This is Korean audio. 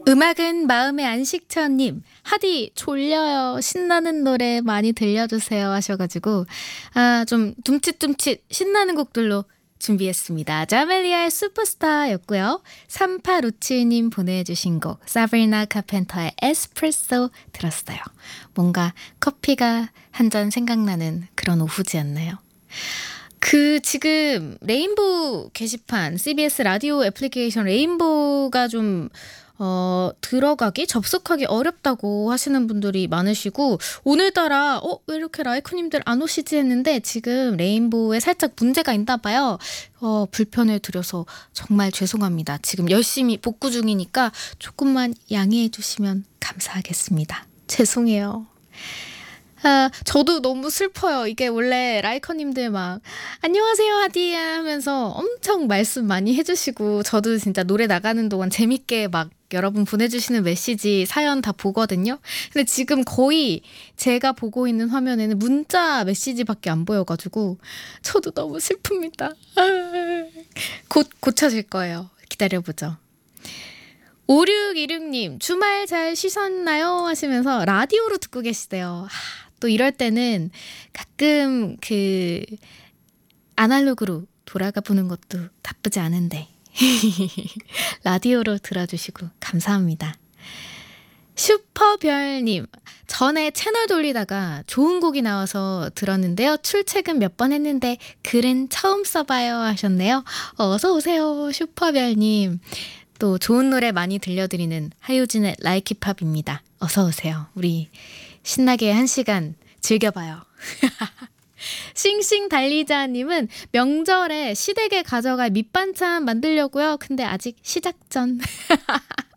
음악은 마음의 안식처님, 하디 졸려요. 신나는 노래 많이 들려주세요 하셔가지고 좀 둠칫둠칫 신나는 곡들로 준비했습니다. 자멜리아의 슈퍼스타였고요. 3857님 보내주신 곡 사브리나 카펜터의 에스프레소 들었어요. 뭔가 커피가 한 잔 생각나는 그런 오후지 않나요? 지금 레인보우 게시판, CBS 라디오 애플리케이션 레인보우가 좀 접속하기 어렵다고 하시는 분들이 많으시고, 오늘따라 왜 이렇게 라이커님들 안 오시지 했는데 지금 레인보우에 살짝 문제가 있나 봐요. 불편을 드려서 정말 죄송합니다. 지금 열심히 복구 중이니까 조금만 양해해 주시면 감사하겠습니다. 죄송해요. 저도 너무 슬퍼요. 이게 원래 라이커님들 막 안녕하세요 하디야 하면서 엄청 말씀 많이 해주시고, 저도 진짜 노래 나가는 동안 재밌게 막 여러분 보내주시는 메시지 사연 다 보거든요. 근데 지금 거의 제가 보고 있는 화면에는 문자 메시지밖에 안 보여가지고 저도 너무 슬픕니다. 곧 고쳐질 거예요. 기다려보죠. 5626님 주말 잘 쉬셨나요? 하시면서 라디오로 듣고 계시대요. 또 이럴 때는 가끔 아날로그로 돌아가 보는 것도 나쁘지 않은데 라디오로 들어주시고 감사합니다. 슈퍼별님, 전에 채널 돌리다가 좋은 곡이 나와서 들었는데요. 출첵은 몇 번 했는데 글은 처음 써봐요 하셨네요. 어서 오세요 슈퍼별님. 또 좋은 노래 많이 들려드리는 하효진의 라이키팝입니다. 어서 오세요. 우리 신나게 한 시간 즐겨봐요. 싱싱 달리자님은 명절에 시댁에 가져갈 밑반찬 만들려고요. 근데 아직 시작 전.